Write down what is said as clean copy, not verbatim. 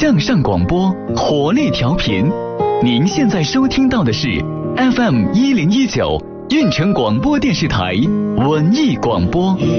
向上广播，活力调频。您现在收听到的是 FM1019 运城广播电视台文艺广播。